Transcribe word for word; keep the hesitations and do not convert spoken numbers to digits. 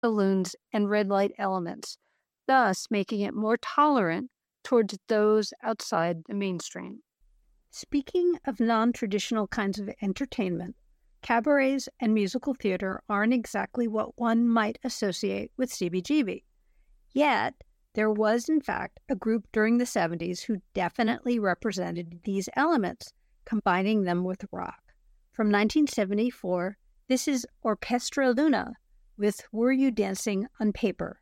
balloons, and red light elements, thus making it more tolerant towards those outside the mainstream. Speaking of non-traditional kinds of entertainment, cabarets and musical theater aren't exactly what one might associate with C B G B. Yet, there was in fact a group during the seventies who definitely represented these elements, combining them with rock. From nineteen seventy-four, this is Orchestra Luna with Were You Dancing on Paper.